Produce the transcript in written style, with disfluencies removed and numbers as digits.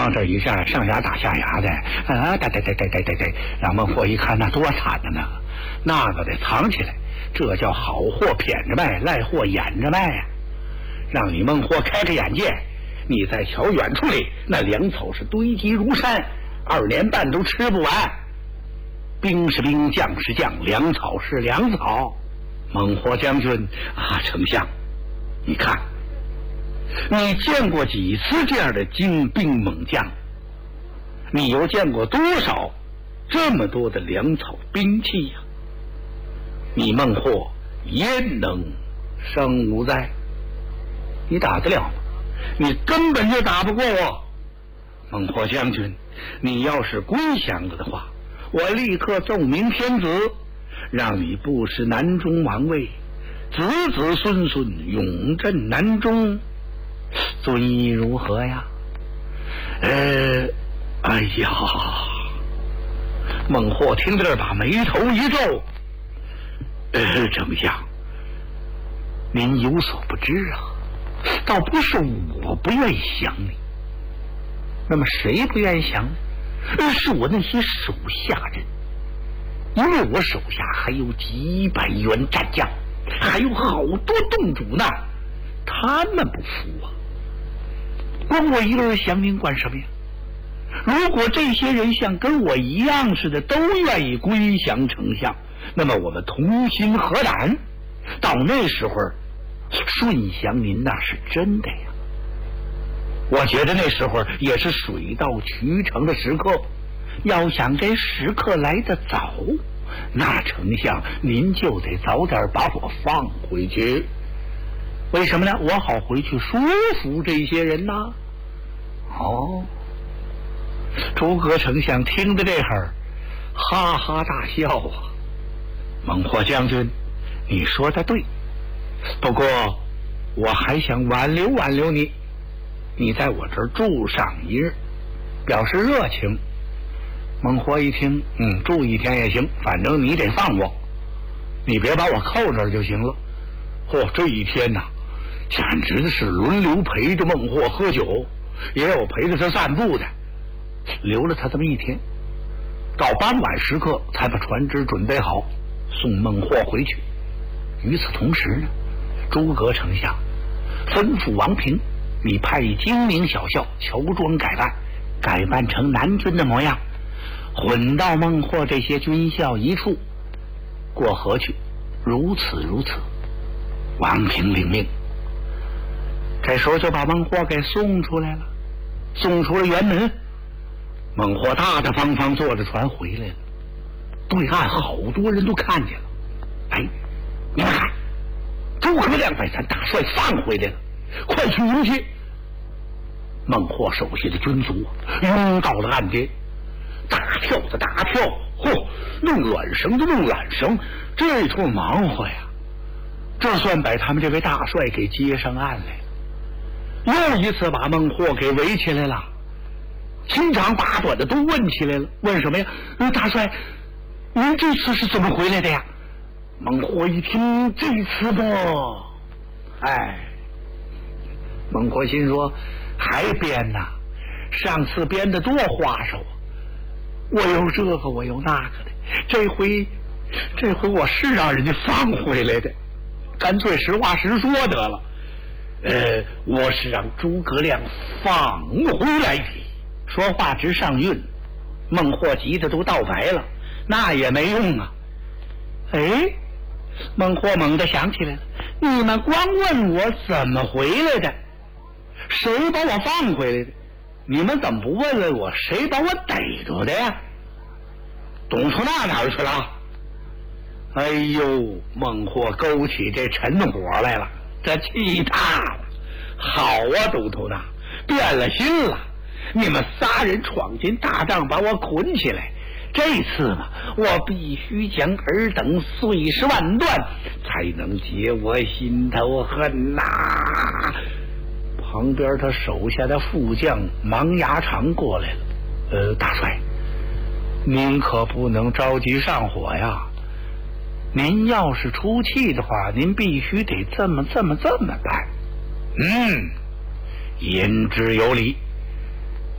往这一站，上牙打下牙的，对，让孟获一看，那多惨的呢，那个得藏起来，这叫好货谝着卖，赖货掩着卖呀。让你孟获开开眼界，你再瞧远处里那粮草是堆积如山，2年半都吃不完。兵是兵，将是将，粮草是粮草。孟获将军啊，丞相，你看，你见过几次这样的精兵猛将？你又见过多少这么多的粮草兵器呀？你孟获焉能胜吾哉？你打得了吗？你根本就打不过我。孟获将军，你要是归降了的话，我立刻奏明天子，让你不失南中王位，子子孙孙永镇南中，尊意如何呀？哎呀！孟获听到这儿，把眉头一皱。丞相，您有所不知啊，倒不是我不愿意降你，那么谁不愿意降呢？是我那些手下人，因为我手下还有几百员战将，还有好多洞主呢，他们不服啊。光我一个人降您管什么呀？如果这些人像跟我一样似的，都愿意归降丞相，那么我们同心合胆，到那时候顺降您那是真的呀。我觉得那时候也是水到渠成的时刻，要想给时刻来得早，那丞相您就得早点把我放回去。为什么呢？我好回去说服这些人呐。哦，诸葛丞相听得这会儿哈哈大笑啊。孟获将军，你说的对，不过我还想挽留挽留你，你在我这儿住上一日，表示热情。孟获一听，住1天也行，反正你得放我，你别把我扣这儿就行了。这一天呐，简直是轮流陪着孟获喝酒，也有陪着他散步的，留了他这么1天，到傍晚时刻才把船只准备好，送孟获回去。与此同时呢，诸葛丞相吩咐王平，你派精明小校乔装改扮成南军的模样，混到孟获这些军校一处，过河去。如此。王平领命，这时候就把孟获给送出来了，送出了辕门。孟获大大方方坐着船回来了，对岸好多人都看见了。你们看，诸葛亮把咱大帅放回来了，快去迎接。孟获手下的军卒拥到了岸边，大跳的大跳，弄软绳的弄软绳，这一通忙活呀，这算把他们这位大帅给接上岸来了。又一次把孟获给围起来了，清长八短的都问起来了。问什么呀？大帅，您这次是怎么回来的呀？孟获一听，这次不，孟获心说，还编呐，上次编的多花哨啊，我有这个我有那个的，这回我是让人家放回来的，干脆实话实说得了。我是让诸葛亮放回来的。说话直上韵，孟获急得都倒白了，那也没用啊。孟获猛地想起来了，你们光问我怎么回来的，谁把我放回来的，你们怎么不问问我谁把我逮着的呀？懂出那哪儿去了？孟获勾起这陈火来了，这气大了。好啊，都头子变了心了，你们仨人闯进大帐把我捆起来，这次嘛，我必须将尔等碎尸万段，才能解我心头恨呐。旁边他手下的副将芒牙长过来了，大帅，您可不能着急上火呀，您要是出气的话，您必须得这么办。言之有理。